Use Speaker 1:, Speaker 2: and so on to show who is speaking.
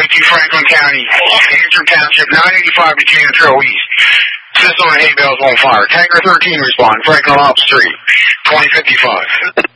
Speaker 1: 2 Franklin County, Antrim Township, 985 Virginia Trail East. System and hay bales on fire. Tanker 13 respond. Franklin Ops 3, 2055.